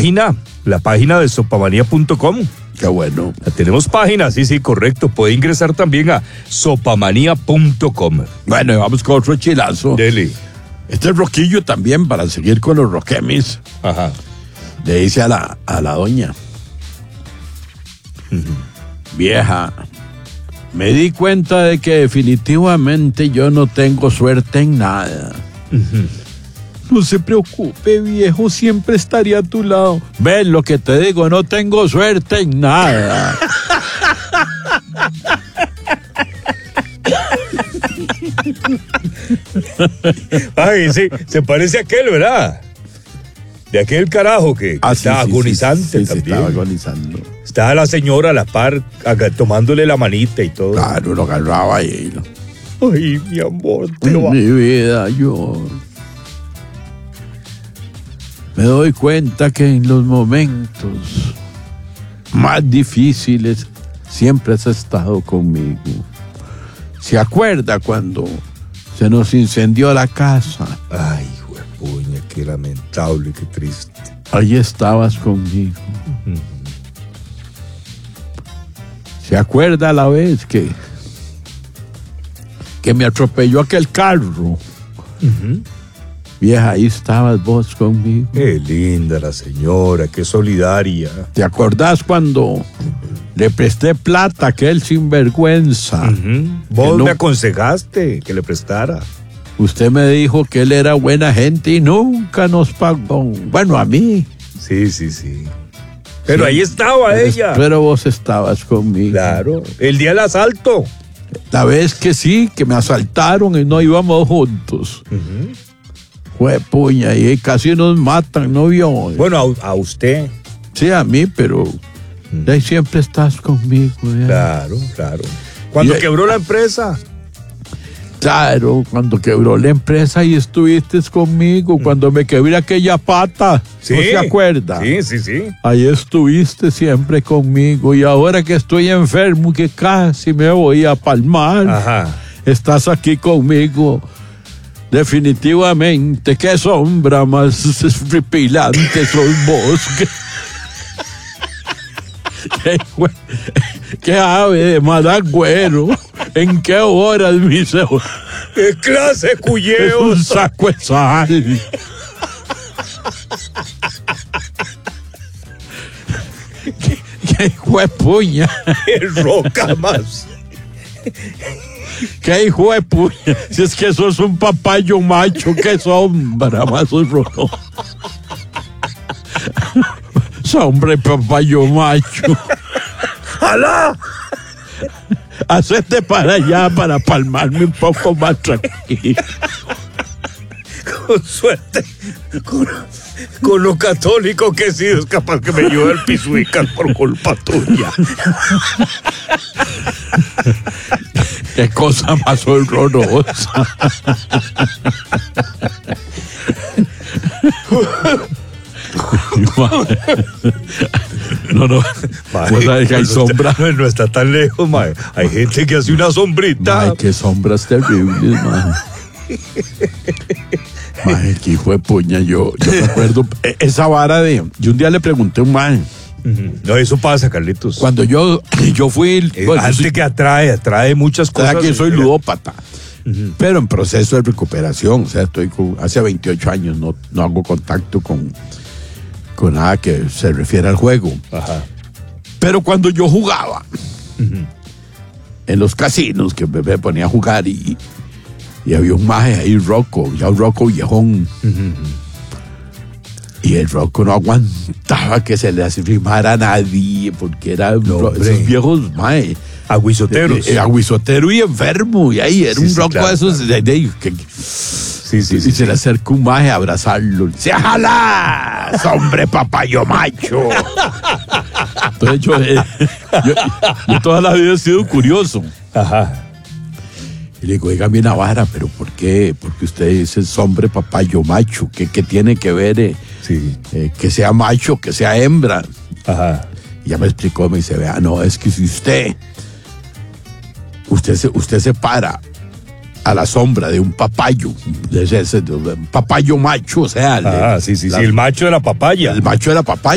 página de sopamanía.com. Qué bueno. Tenemos página, sí, correcto. Puede ingresar también a sopamanía.com. Bueno, vamos con otro chilazo. Dele. Este es roquillo también, para seguir con los roquemis. Ajá. Le dice a la doña. Vieja, me di cuenta de que definitivamente yo no tengo suerte en nada. No se preocupe, viejo, siempre estaré a tu lado. ¿Ves lo que te digo? No tengo suerte en nada. Ay, sí, se parece a aquel, ¿verdad? De aquel carajo que está agonizante también. Estaba agonizando. Estaba la señora a la par, tomándole la manita y todo. Claro, lo agarraba y... Ay, mi amor, te lo mi vida, yo... Me doy cuenta que en los momentos más difíciles siempre has estado conmigo. ¿Se acuerda cuando se nos incendió la casa? Ay, juepuña, qué lamentable, qué triste. Ahí estabas conmigo. ¿Se acuerda la vez que me atropelló aquel carro? Vieja, ahí estabas vos conmigo. Qué linda la señora, qué solidaria. ¿Te acordás cuando le presté plata a aquel sinvergüenza? Vos me aconsejaste que le prestara. Usted me dijo que él era buena gente y nunca nos pagó. Bueno, a mí. Sí. Pero sí, ahí estaba ella. Pero vos estabas conmigo. Claro, el día del asalto. La vez que sí, que me asaltaron y no íbamos juntos. Fue puña, y casi nos matan, ¿no vio? Bueno, a usted. Sí, a mí, pero ahí siempre estás conmigo. Claro. Cuando quebró la empresa. Claro, cuando quebró la empresa y estuviste conmigo. Cuando me quebré aquella pata, sí, ¿no se acuerda? Sí. Ahí estuviste siempre conmigo. Y ahora que estoy enfermo, que casi me voy a palmar, estás aquí conmigo. Definitivamente, qué sombra más horripilante sos vos. Qué ave de mal agüero. ¿En qué horas, mi señor? ¿Qué clase de cuyeo? Es un saco de sal. ¿Qué hijo de puña? ¡Qué roca más! ¿Qué hijo de puña? Si es que sos un papayo macho, qué sombra más horroroso. Sombra papayo macho. ¡Alá! Hacete para allá para palmarme un poco más tranquilo. Con suerte, con lo católico que he sido, es capaz que me lleve el pisuical por culpa tuya. Qué cosa más horrorosa. No, pues hay sombra. No está tan lejos, mae. Hay gente que hace una sombrita. Mae, qué sombras terribles, mae. Mae, qué hijo de puña. Yo me acuerdo esa vara de... Yo un día le pregunté a un mae. No, eso pasa, Carlitos. Cuando yo fui... Antes que atrae muchas cosas. Que soy ludópata. Pero en proceso de recuperación. O sea, estoy hace 28 años no hago contacto con nada que se refiere al juego. Pero cuando yo jugaba en los casinos, que me ponía a jugar y había un maje ahí, Rocco viejón. Y el Rocco no aguantaba que se le arrimara a nadie, porque era esos viejos maje. Aguizoteros. Aguizotero y enfermo. Y ahí era un Rocco claro, de esos. Sí, y se le acerca un maje a abrazarlo. ¡Se jala! ¡Hombre, papayo macho! Entonces yo toda la vida he sido curioso. Y le digo, oiga, mi Navarra, pero ¿por qué? Porque usted dice hombre, papayo macho. ¿Qué tiene que ver que sea macho, que sea hembra? Y ya me explicó, me dice, vea, no, es que si usted se para a la sombra de un papayo, de un papayo macho, o sea... el macho de la papaya. El macho de la papaya.